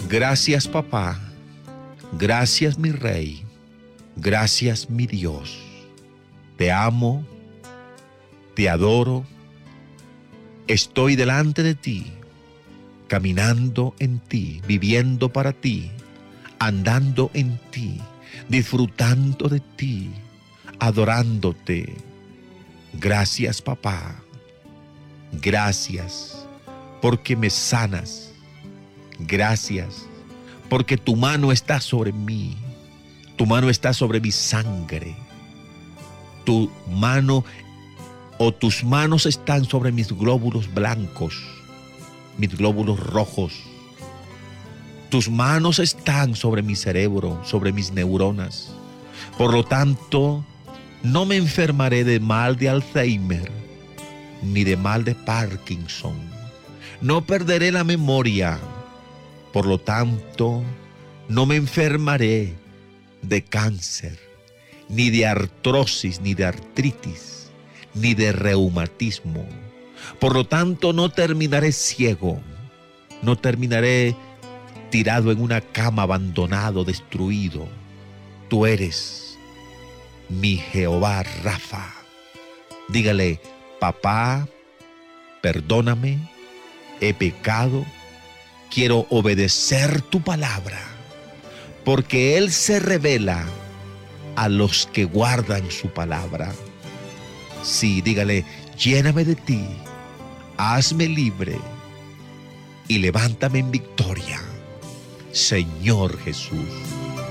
Gracias, papá. Gracias, mi rey. Gracias, mi Dios. Te amo, te adoro. Estoy delante de ti, caminando en ti, viviendo para ti, andando en ti, disfrutando de ti, adorándote. Gracias, papá. Gracias porque me sanas. Gracias porque tu mano está sobre mí. Tu mano está sobre mi sangre. Tu mano o tus manos están sobre mis glóbulos blancos, mis glóbulos rojos. Tus manos están sobre mi cerebro, sobre mis neuronas. Por lo tanto, no me enfermaré de mal de Alzheimer, ni de mal de Parkinson. No perderé la memoria. Por lo tanto, no me enfermaré de cáncer, ni de artrosis, ni de artritis, ni de reumatismo. Por lo tanto, no terminaré ciego, no terminaré tirado en una cama, abandonado, destruido. Tú eres mi Jehová Rafa. Dígale: papá, perdóname, he pecado, quiero obedecer tu palabra, porque Él se revela a los que guardan su palabra. Sí, dígale: lléname de ti, hazme libre y levántame en victoria, Señor Jesús.